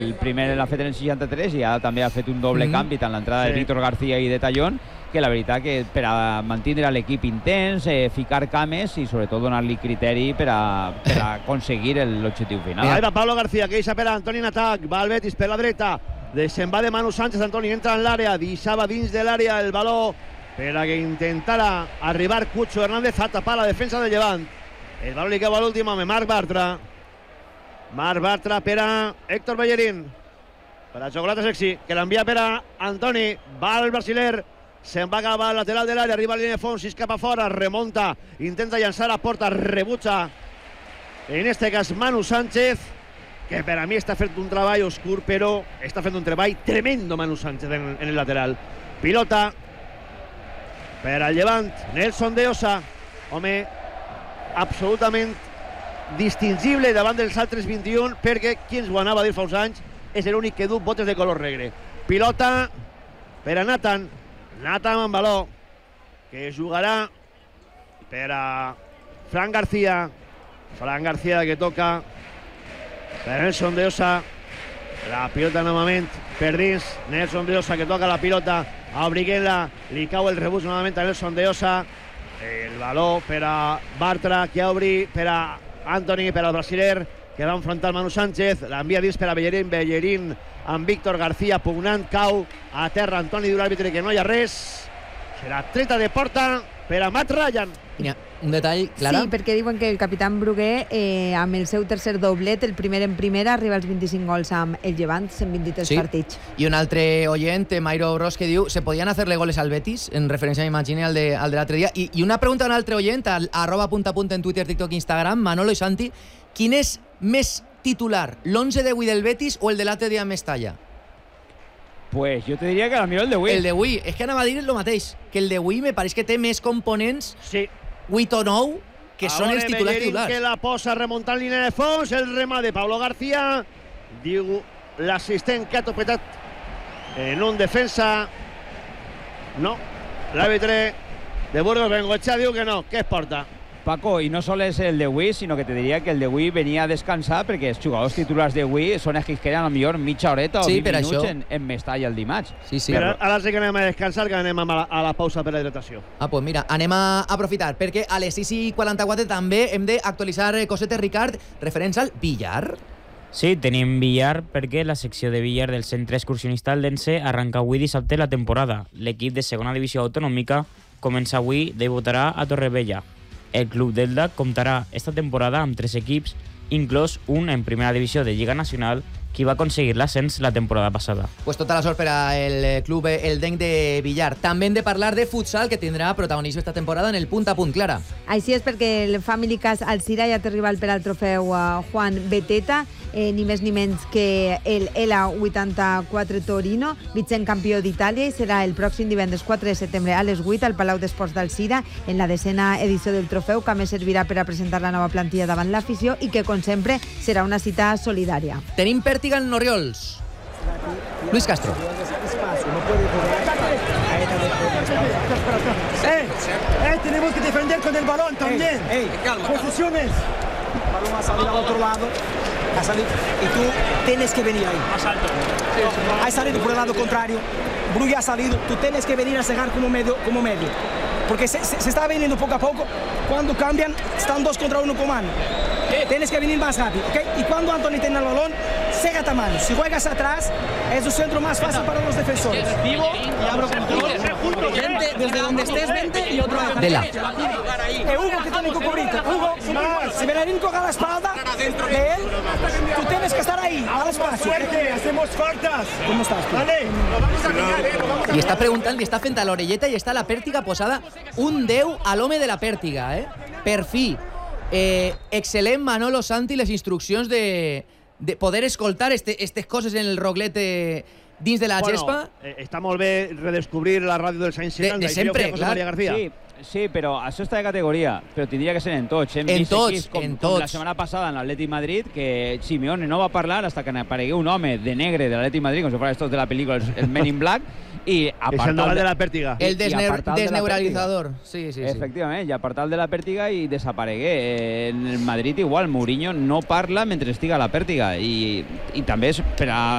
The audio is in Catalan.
El primer l'ha fet en el 63 i ara també ha fet un doble canvi, tant l'entrada de Víctor García i de Tallón, que la veritat que per a mantindre l'equip intens, ficar cames i sobretot donar-li criteri per a aconseguir l'objectiu final. Ahí va Pablo García, que deixa per a Antoni en atac, va el Betis per la dreta, se'n va de Manu Sánchez, Antoni entra en l'àrea, deixava dins de l'àrea el baló per a que intentara arribar Cucho Hernández a tapar la defensa del Llevant. El baló li cau a l'últim home, Marc Bartra per a Héctor Bellerín, per a Xocolata Sexy, que l'envia per a Antoni, va el brasiler, se'n va cap al lateral de l'àrea, arriba a la línia de fons, és cap a fora, remunta, intenta llançar a porta, rebutja en este cas Manu Sánchez, que per a mi està fent un treball oscur, però està fent un treball tremendo Manu Sánchez en el lateral. Pilota per al Llevant, Nelson de Osa, home absolutament distingible davant dels altres 21, perquè qui ens ho anava a dir fa uns anys és l'únic que du botes de color negre. Pilota per a Nathan amb baló, que jugarà per a Fran García que toca per a Nelson de Osa, la pilota novament per dins, Nelson de Osa que toca la pilota a Briguela, li cau el rebús novament a Nelson de Osa, el baló per a Bartra, que obri per a Antoni, per al brasiler, que va enfrontar Manu Sánchez, l'envia dins per a Bellerín amb Víctor García pugnant, cau a terra Antoni, diu l'àrbitre que no hi ha res, serà treta de porta per a Matt Ryan. Mira, un detall, Clara. Sí, perquè diuen que el capitán Brugué, amb el seu tercer doblet, el primer en primera, arriba als 25 gols amb el Llevant en 23 partits. I un altre oient, Mairo Bros, que diu ¿se podían hacerle goles al Betis? En referència, m'imagino, al de l'altre dia. I una pregunta d'un altre oient, al @puntapunt en Twitter, TikTok, Instagram, Manolo i Santi, ¿quién és més titular, l'11 d'avui del Betis o el de l'altre dia amb Mestalla? Pues yo te diría que el de El d'avui, és que anava a dir el mateix, que el d'avui me pareix que té més components, sí, 8 o 9, que són els titulars. Que la posa remuntant línia de fons, el remà de Pablo García, diu l'assistent que ha topetat en un defensa. No, l'àrbitre de Burgos Bengoechea diu que no, que es porta. Paco, y no solo es el de Wii, sino que te diría que el de Wii venía a descansar perquè els jugadors titulars de Wii són els que queden a lo millor mitja horeta o 20 minuts en Mestalla el dimarts. Sí. Però ara sí que anem a descansar, que anem a la pausa per la hidratació. Pues mira, anem a aprofitar, perquè a les 6:44 també hem d'actualitzar cosetes, Ricard, referents al billar. Sí, tenim billar perquè la secció de billar del centre excursionista Eldense arranca avui dissabte la temporada. L'equip de segona divisió autonòmica comença avui, debutarà a Torrevella. El club d'Elda comptarà esta temporada amb 3 equips, inclòs un en primera divisió de Lliga Nacional, qui va aconseguir l'ascens la temporada passada. Pues tota la sort per al club eldenc de billar. També hem de parlar de futsal, que tindrà protagonisme esta temporada en el punt a punt, Clara. Així és, perquè el Family Cas Alcira ja té rival per al trofeu Juan Beteta, ni més ni menys que el L84 Torino, vigent campió d'Itàlia, i serà el pròxim divendres 4 de setembre a les 8 al Palau d'Esports d'Alcira, en la 10ª edició del trofeu, que a més servirà per a presentar la nova plantilla davant l'afició i que, com sempre, serà una cita solidària. Tenim Pèrtiga en Oriols. Luis Castro. Tenemos que defender con el balón también. Posiciones. El balón va a salir al otro lado. Ha salido. Y tú tienes que venir ahí. Más alto. Ha salido por el lado contrario. Brugge ha salido. Tú tienes que venir a cegar como medio. Porque se está viniendo poco a poco. Cuando cambian, están 2 contra 1 con mano. Tienes que venir más rápido, ¿ok? Y cuando Antoni tiene el balón, cégate a mano. Si juegas atrás, es el centro más fácil para los defensores. Vivo y abro control. Vente desde donde estés, vente y otro lado. De la. Hugo, que tiene que cubrirte. Hugo, si Bellerín coja la espalda de él, tú tienes que estar ahí, al espacio. Hacemos faltas. ¿Cómo estás? Vale. I està preguntant, li està fent a l'orelleta i està la Pèrtiga posada un 10 a l'home de la Pèrtiga, Per fi. Excel·lent, Manolo, Santi, les instruccions de poder escoltar aquestes coses en el roglet dins de la gespa. Està molt bé redescobrir la ràdio dels anys 70. De sempre, clar. Sí, però això està de categoria, però tindria que ser en tots. En tots. Com la setmana passada en l'Atlètic Madrid, que Simeone no va parlar fins que n'aparegué un home de negre de l'Atlètic Madrid, com si fos estos de la pel·lícula, el Men in Black, i apartat de la Pèrtiga. El desneuralitzador. Sí. Efectivament, i apartat de la Pèrtiga i desaparegué. En el Madrid igual, Mourinho no parla mentre estiga a la Pèrtiga, i també és per a